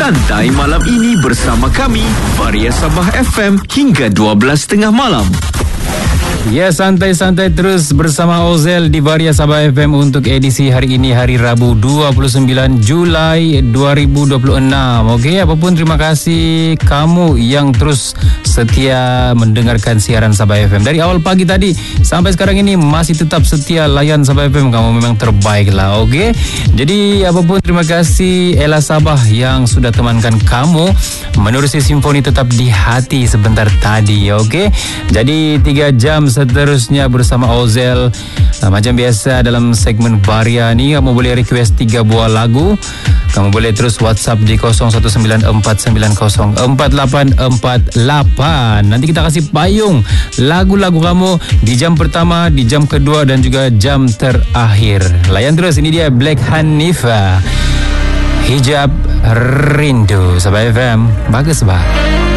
Santai malam ini bersama kami, Varia Sabah FM hingga 12.30 malam. Ya, santai-santai terus bersama Ozel di Varia Sabah FM untuk edisi hari ini, hari Rabu 29 Julai 2026. Okey, apapun terima kasih kamu yang terus setia mendengarkan siaran Sabah FM. Dari awal pagi tadi sampai sekarang ini masih tetap setia layan Sabah FM. Kamu memang terbaik lah, okey? Jadi apapun terima kasih Ella Sabah yang sudah temankan kamu menerusi simfoni tetap di hati sebentar tadi, okey? Jadi 3 jam seterusnya bersama Ozel. Macam biasa dalam segmen Varia ni, kamu boleh request 3 buah lagu. Kamu boleh terus WhatsApp di 0194904848. Nanti kita kasih payung lagu-lagu kamu di jam pertama, di jam kedua dan juga jam terakhir. Layan terus, ini dia Black Hanifa, Hijab Rindu. Sabah FM, bagus bah.